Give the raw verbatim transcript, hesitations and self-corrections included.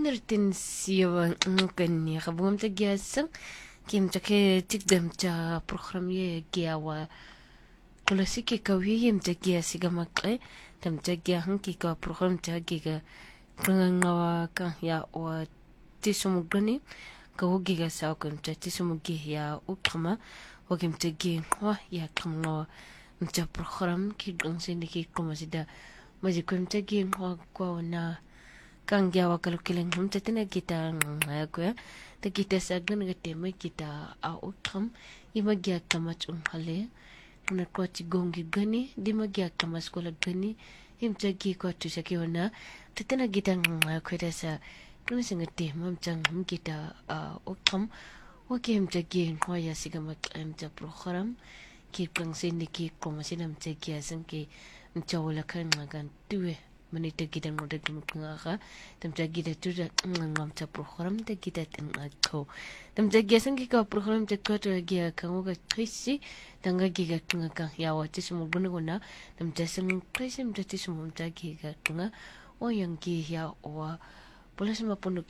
nirtin siwa ngani kabungam ta gyasang kim ta ke tikdam ta program ye gyawa klasiki kawi yim ta gyasi gamakle tam ta gyahan ki ka program ta giga ngawa ka ya wa tisumugani ka giga sa kan ta tisumugi ya ukama wagim ta gi wa ya kamno mta program ki gangsin ki komasida majikum ta gi wa kwa na kang gyawa kalau kilang hum tatina kita ngaya ta kita saglan gatema kita a ukam ima gya kamat um hale na kwa tigongi gani di magya kamas kola gani im tagi kwa tu sakiona tatina kita ngaya kweda sa kuna singate mam chang hum kita a ukam waki im tagi ngaya sigamat im ta program ki kang sindiki komasinam tagi asangki mchawala kan magan tuwe manita kita ngoda kumukanga tam jagi da tu ngam ta program ta kita tin ko tam jagi sang ki ka program ta ko to gi ka ngo ga trisi tanga gi ga tunga ka ya wa ti sumu guna guna tam jasang trisi mta ti sumu ta gi ga tunga o yang gi ya wa pola sama ponu